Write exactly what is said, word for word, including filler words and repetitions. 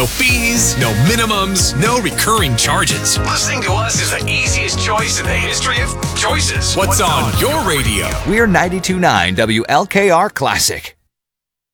No fees, no minimums, no recurring charges. Listening to us is the easiest choice in the history of choices. What's on your radio? We're ninety-two point nine W L K R Classic.